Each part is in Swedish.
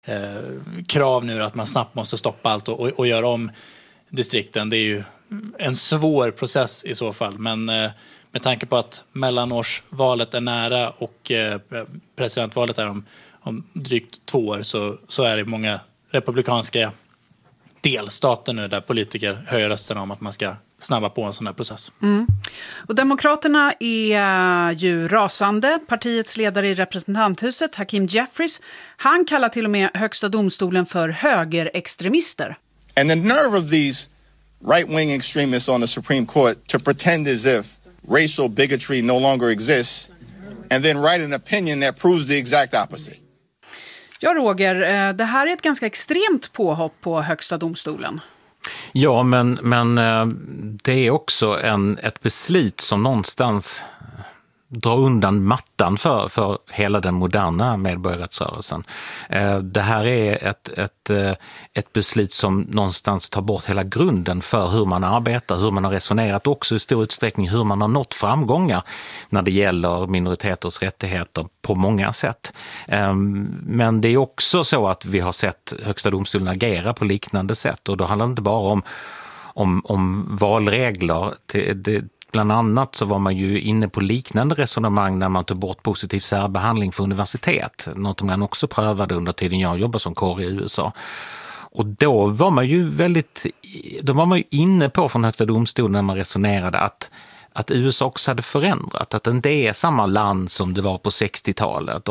krav nu att man snabbt måste stoppa allt och göra om distrikten. Det är ju en svår process i så fall, men med tanke på att mellanårsvalet är nära och presidentvalet är om drygt 2 år så är det många republikanska delstater nu där politiker höjer rösterna om att man ska snabba på en sån här process. Och Demokraterna är ju rasande. Partiets ledare i representanthuset, Hakeem Jeffries, han kallar till och med högsta domstolen för högerextremister. And the nerve of these right-wing extremists on the Supreme Court to pretend as if racial bigotry no longer exists and then write an opinion that proves the exact opposite. Ja, Roger, det här är ett ganska extremt påhopp på högsta domstolen. Ja, men det är också ett beslut som någonstans drar undan mattan för hela den moderna medborgarrättsrörelsen. Det här är ett beslut som någonstans tar bort hela grunden för hur man arbetar, hur man har resonerat och också i stor utsträckning hur man har nått framgångar när det gäller minoriteters rättigheter på många sätt. Men det är också så att vi har sett högsta domstolen agera på liknande sätt, och då handlar det inte bara om valregler. Bland annat så var man ju inne på liknande resonemang när man tog bort positiv särbehandling för universitet. Något man också prövade under tiden jag jobbade som kår i USA. Och då var man ju inne på från högsta domstolen när man resonerade att USA också hade förändrat. Att det inte är samma land som det var på 60-talet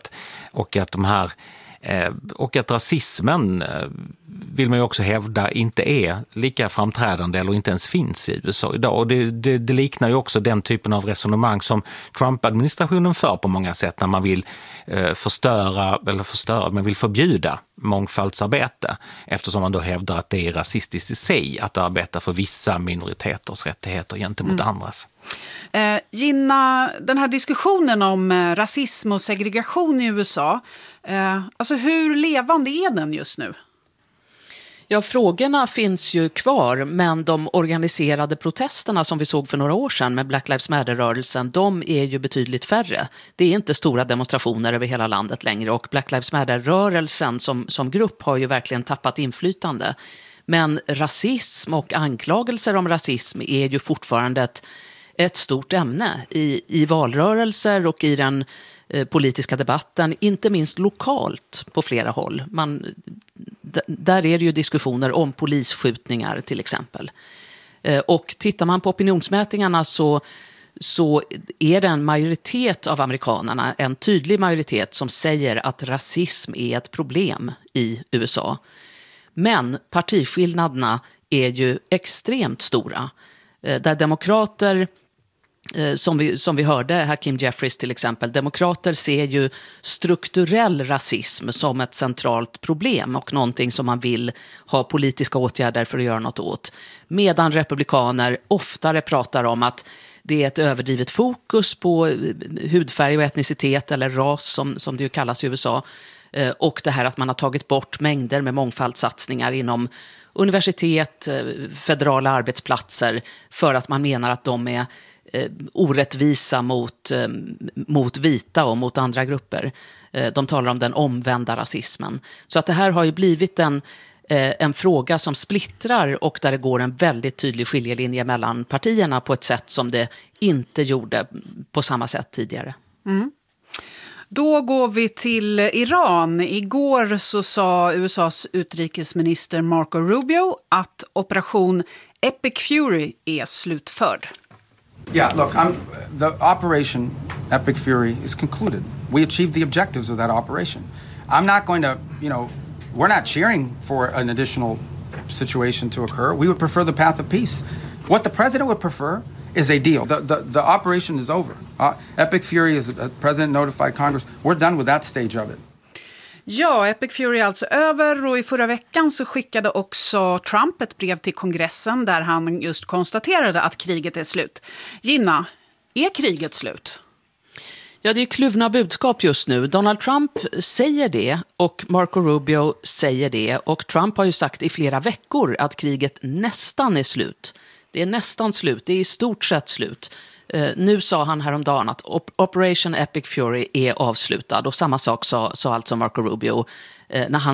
och att rasismen vill man ju också hävda inte är lika framträdande eller inte ens finns i USA idag. Och det liknar ju också den typen av resonemang som Trump-administrationen för på många sätt när man vill man vill förbjuda mångfaldsarbete, eftersom man då hävdar att det är rasistiskt i sig att arbeta för vissa minoriteters rättigheter gentemot andras. Gina, den här diskussionen om rasism och segregation i USA, alltså hur levande är den just nu? Ja, frågorna finns ju kvar, men de organiserade protesterna som vi såg för några år sedan med Black Lives Matter-rörelsen, de är ju betydligt färre. Det är inte stora demonstrationer över hela landet längre, och Black Lives Matter-rörelsen som grupp har ju verkligen tappat inflytande. Men rasism och anklagelser om rasism är ju fortfarande ett stort ämne i valrörelser och i den politiska debatten, inte minst lokalt på flera håll. Där är det ju diskussioner om polisskjutningar till exempel. Och tittar man på opinionsmätningarna så är det en majoritet av amerikanerna, en tydlig majoritet som säger att rasism är ett problem i USA. Men partiskillnaderna är ju extremt stora. Där demokrater, som vi hörde, Hakeem Jeffries till exempel, demokrater ser ju strukturell rasism som ett centralt problem och någonting som man vill ha politiska åtgärder för att göra något åt. Medan republikaner oftare pratar om att det är ett överdrivet fokus på hudfärg och etnicitet eller ras som det ju kallas i USA. Och det här att man har tagit bort mängder med mångfaldssatsningar inom universitet, federala arbetsplatser, för att man menar att de är orättvisa mot vita och mot andra grupper. De talar om den omvända rasismen. Så att det här har ju blivit en fråga som splittrar och där det går en väldigt tydlig skiljelinje mellan partierna på ett sätt som det inte gjorde på samma sätt tidigare. Mm. Då går vi till Iran. Igår så sa USAs utrikesminister Marco Rubio att operation Epic Fury är slutförd. Yeah, look, the operation Epic Fury is concluded. We achieved the objectives of that operation. I'm not going to, we're not cheering for an additional situation to occur. We would prefer the path of peace. What the president would prefer is a deal. The operation is over. Epic Fury, as the president notified Congress, we're done with that stage of it. Ja, Epic Fury är alltså över, och i förra veckan så skickade också Trump ett brev till kongressen där han just konstaterade att kriget är slut. Gina, är kriget slut? Ja, det är kluvna budskap just nu. Donald Trump säger det och Marco Rubio säger det, och Trump har ju sagt i flera veckor att kriget nästan är slut. Det är nästan slut, det är i stort sett slut. Nu sa han häromdagen att Operation Epic Fury är avslutad, och samma sak sa alltså Marco Rubio när han